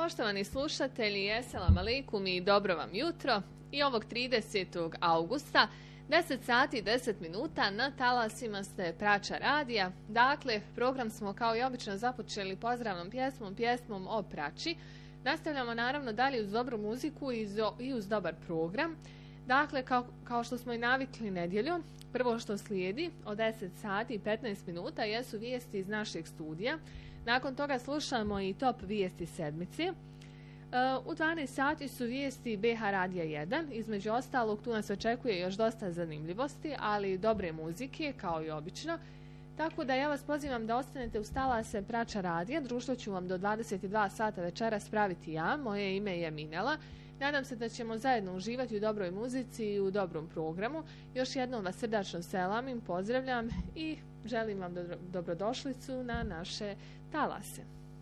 Poštovani slušatelji, esselam alejkum i dobro vam jutro. I ovog 30. augusta, 10 sati i 10 minuta na talasima ste Prača radija. Dakle, program smo kao i obično započeli pozdravnom pjesmom o Prači. Nastavljamo naravno dalje uz dobru muziku i uz dobar program. Dakle, kao što smo i navikli nedjelju, prvo što slijedi od 10 sati i 15 minuta jesu vijesti iz našeg studija. Nakon toga slušamo i top vijesti sedmice. U 12 sati su vijesti BH Radija 1. Između ostalog, tu nas očekuje još dosta zanimljivosti, ali i dobre muzike, kao i obično. Tako da ja vas pozivam da ostanete uz talase Prača radija. Društvo ću vam do 22 sata večeras praviti ja. Moje ime je Minela. Nadam se da ćemo zajedno uživati u dobroj muzici i u dobrom programu. Još jednom vas srdačno selamim, pozdravljam i želim vam dobrodošlicu na naše talase.